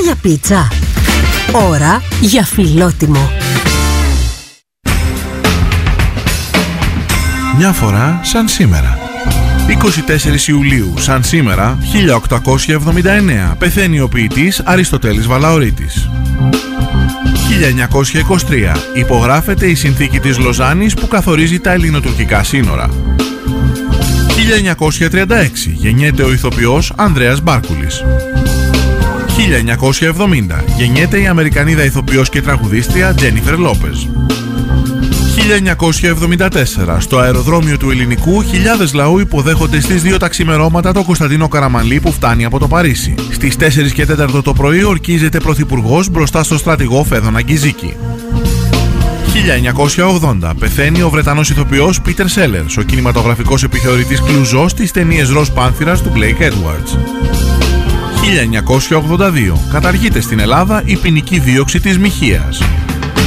για πίτσα. Ώρα για φιλότιμο. Μια φορά σαν σήμερα. 24 Ιουλίου, σαν σήμερα, 1879, πεθαίνει ο ποιητής Αριστοτέλης Βαλαωρίτης. 1923, υπογράφεται η Συνθήκη της Λοζάνης που καθορίζει τα ελληνοτουρκικά σύνορα. 1936, γεννιέται ο ηθοποιός Ανδρέας Μπάρκουλης. 1970, γεννιέται η Αμερικανίδα ηθοποιός και τραγουδίστρια Τζένιφερ Λόπεζ. 1974, στο αεροδρόμιο του Ελληνικού, χιλιάδες λαού υποδέχονται στις 2 τα ξημερώματα το Κωνσταντίνο Καραμανλή που φτάνει από το Παρίσι. Στις 4 και 4 το πρωί ορκίζεται πρωθυπουργός μπροστά στο στρατηγό Φέδωνα Γκιζίκη. 1980, πεθαίνει ο Βρετανός ηθοποιός Πίτερ Σέλερς, ο κινηματογραφικός επιθεωρητής Κλουζό στις ταινίες Ροζ Πάνθηρας του Μπλέικ Έντουαρτς. 1982, καταργείται στην Ελλάδα η ποινική δίωξη της μοιχείας.